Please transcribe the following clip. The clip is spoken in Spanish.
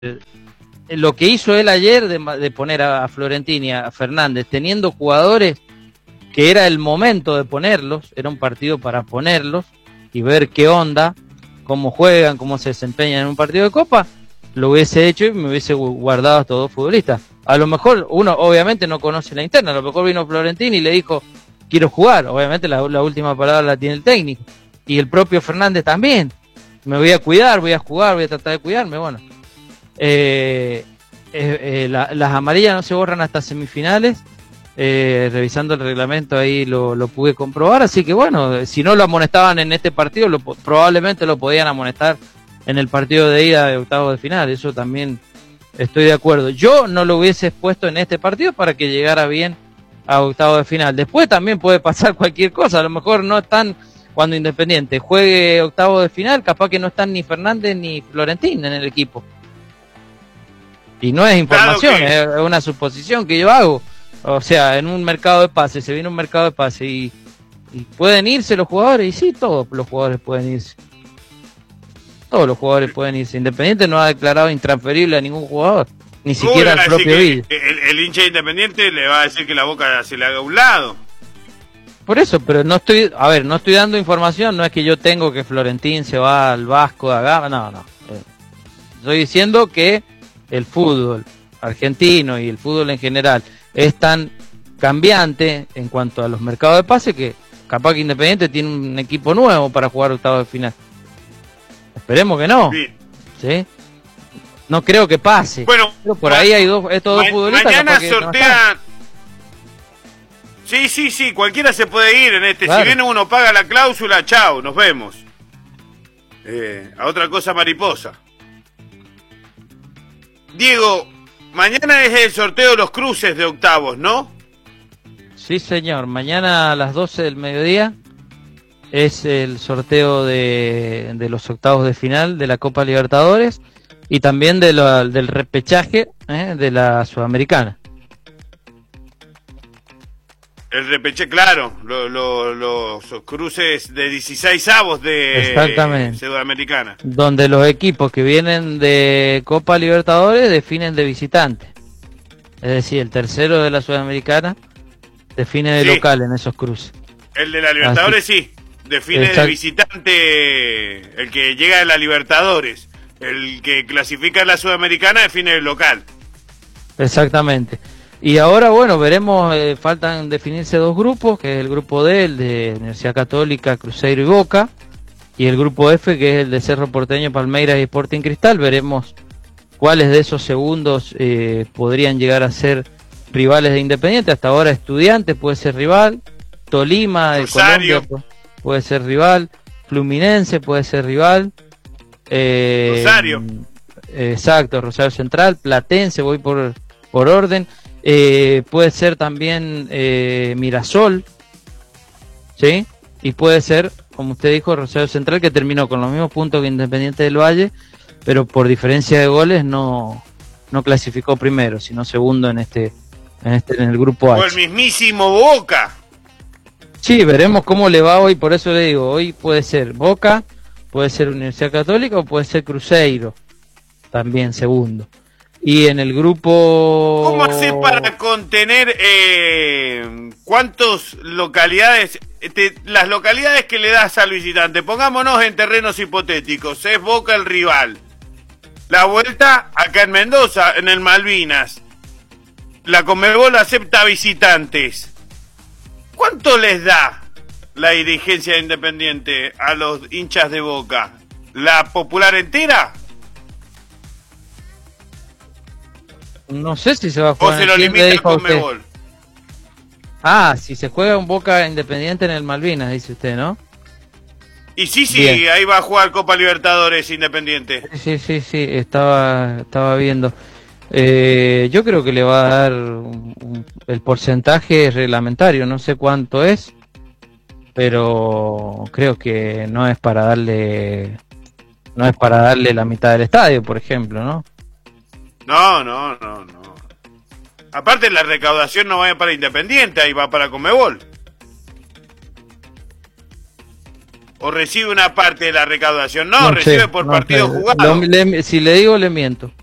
lo que hizo él ayer de poner a Florentini, a Fernández, teniendo jugadores que era el momento de ponerlos, era un partido para ponerlos y ver qué onda, cómo juegan, cómo se desempeñan en un partido de Copa, lo hubiese hecho y me hubiese guardado a estos dos futbolistas. A lo mejor uno obviamente no conoce la interna, a lo mejor vino Florentini y le dijo, quiero jugar, obviamente la última palabra la tiene el técnico, y el propio Fernández también, me voy a cuidar, voy a jugar, voy a tratar de cuidarme, bueno. Las amarillas no se borran hasta semifinales, revisando el reglamento ahí lo pude comprobar, así que bueno, si no lo amonestaban en este partido, probablemente lo podían amonestar en el partido de ida de octavos de final, eso también estoy de acuerdo. Yo no lo hubiese expuesto en este partido para que llegara bien a octavos de final. Después también puede pasar cualquier cosa, a lo mejor no están, cuando Independiente juegue octavos de final, capaz que no están ni Fernández ni Florentín en el equipo. Y no es información, claro, es una suposición que yo hago. O sea, en un mercado de pases, se viene un mercado de pases y pueden irse los jugadores, y sí, todos los jugadores pueden irse. Todos los jugadores pueden irse. Independiente no ha declarado intransferible a ningún jugador, ni siquiera al propio Villa. El hincha de Independiente le va a decir que la Boca se le haga a un lado. Por eso, pero no estoy dando información, no es que yo tengo que Florentín se va al Vasco de Gama, no. Estoy diciendo que el fútbol argentino y el fútbol en general es tan cambiante en cuanto a los mercados de pase que capaz que Independiente tiene un equipo nuevo para jugar octavos de final. Esperemos que no. ¿Sí? No creo que pase. Bueno, pero por ahí hay estos dos futbolistas. Mañana sortean. Sí, cualquiera se puede ir en este. Claro. Si viene uno paga la cláusula, chao, nos vemos. A otra cosa mariposa. Diego, mañana es el sorteo de los cruces de octavos, ¿no? Sí, señor. Mañana a las 12 del mediodía es el sorteo de los octavos de final de la Copa Libertadores y también del repechaje de la Sudamericana. El repechaje, claro, los cruces de 16avos de Sudamericana. Donde los equipos que vienen de Copa Libertadores definen de visitante. Es decir, el tercero de la Sudamericana define de local en esos cruces. El de la Libertadores sí, define de visitante el que llega de la Libertadores. El que clasifica en la Sudamericana define el local. Exactamente. Y ahora, bueno, veremos, faltan definirse dos grupos, que es el grupo D, el de Universidad Católica, Cruzeiro y Boca, y el grupo F, que es el de Cerro Porteño, Palmeiras y Sporting Cristal. Veremos cuáles de esos segundos podrían llegar a ser rivales de Independiente. Hasta ahora Estudiantes puede ser rival, Tolima de Colombia puede ser rival, Fluminense puede ser rival, Rosario. Exacto, Rosario Central, Platense, voy por orden. Puede ser también Mirasol, ¿sí? Y puede ser, como usted dijo, Rosario Central, que terminó con los mismos puntos que Independiente del Valle, pero por diferencia de goles no clasificó primero, sino segundo en el grupo H. O el mismísimo Boca. Sí, veremos cómo le va hoy, por eso le digo, hoy puede ser Boca, puede ser Universidad Católica o puede ser Cruzeiro, también segundo. Y en el grupo... ¿Cómo hace para contener cuántas localidades, las localidades que le das al visitante? Pongámonos en terrenos hipotéticos, es Boca el rival. La vuelta acá en Mendoza, en el Malvinas. La Conmebol acepta visitantes. ¿Cuánto les da la dirigencia de Independiente a los hinchas de Boca? ¿La popular entera? No sé si se va a jugar. ¿O se lo limita a Conmebol? Si se juega un Boca Independiente en el Malvinas, dice usted, ¿no? Y sí, bien. Ahí va a jugar Copa Libertadores Independiente. Sí, estaba viendo. Yo creo que le va a dar el porcentaje reglamentario, no sé cuánto es, pero creo que no es para darle la mitad del estadio, por ejemplo, ¿no? No. Aparte la recaudación no va para Independiente, ahí va para Conmebol. ¿O recibe una parte de la recaudación? No, recibe por partido jugado. Si le digo, le miento.